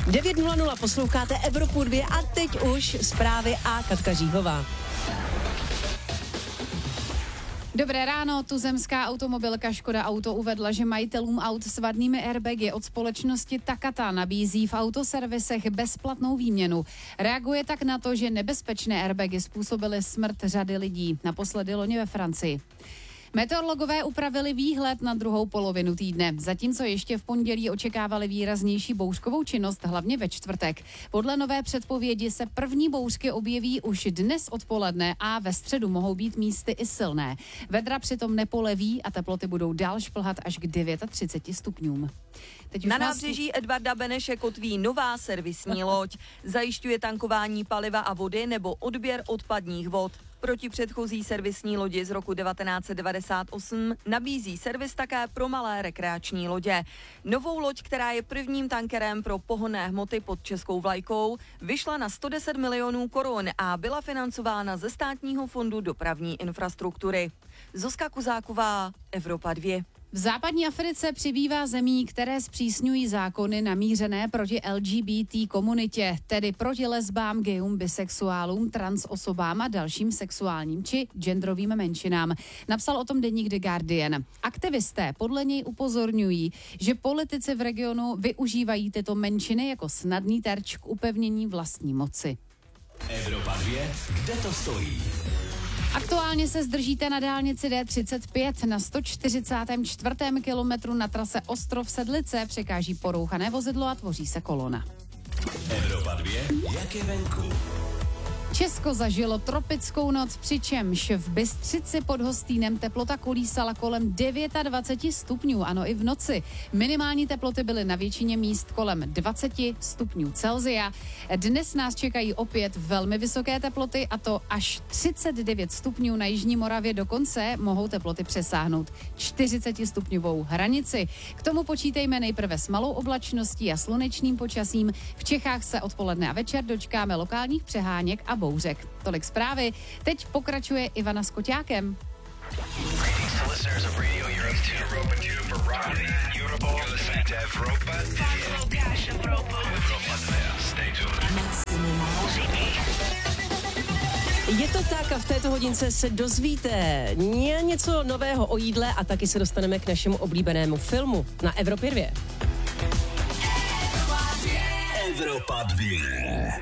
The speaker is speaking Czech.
9:00 posloucháte Evropu 2 a teď už zprávy a Katka Žíhová. Dobré ráno, tuzemská automobilka Škoda Auto uvedla, že majitelům aut s vadnými airbagy od společnosti Takata nabízí v autoservisech bezplatnou výměnu. Reaguje tak na to, že nebezpečné airbagy způsobily smrt řady lidí, naposledy loni ve Francii. Meteorologové upravili výhled na druhou polovinu týdne, zatímco ještě v pondělí očekávali výraznější bouřkovou činnost, hlavně ve čtvrtek. Podle nové předpovědi se první bouřky objeví už dnes odpoledne a ve středu mohou být místy i silné. Vedra přitom nepoleví a teploty budou dál šplhat až k 39 stupňům. Na nábřeží Edvarda Beneše kotví nová servisní loď. Zajišťuje tankování paliva a vody nebo odběr odpadních vod. Proti předchozí servisní lodi z roku 1998 nabízí servis také pro malé rekreační lodě. Novou loď, která je prvním tankerem pro pohonné hmoty pod českou vlajkou, vyšla na 110 milionů korun a byla financována ze Státního fondu dopravní infrastruktury. Zuzka Kuzáková, Evropa 2. V západní Africe přibývá zemí, které zpřísňují zákony namířené proti LGBT komunitě, tedy proti lesbám, gayům, bisexuálům, transosobám a dalším sexuálním či genderovým menšinám. Napsal o tom deník The Guardian. Aktivisté podle něj upozorňují, že politici v regionu využívají tyto menšiny jako snadný terč k upevnění vlastní moci. Evropa 2, kde to stojí? Aktuálně se zdržíte na dálnici D35 na 144. kilometru na trase Ostrov Sedlice. Překáží porouchané vozidlo a tvoří se kolona. Evropa 2, jak je venku? Česko zažilo tropickou noc, přičemž v Bystřici pod Hostýnem teplota kolísala kolem 29 stupňů, ano i v noci. Minimální teploty byly na většině míst kolem 20 stupňů Celsia. Dnes nás čekají opět velmi vysoké teploty, a to až 39 stupňů na jižní Moravě, dokonce mohou teploty přesáhnout 40 stupňovou hranici. K tomu počítejme nejprve s malou oblačností a slunečným počasím. V Čechách se odpoledne a večer dočkáme lokálních přeháněk a bouřek. Tolik zprávy. Teď pokračuje Ivana s Koťákem. Je to tak a v této hodince se dozvíte něco nového o jídle a taky se dostaneme k našemu oblíbenému filmu na Evropě 2. Evropa 2.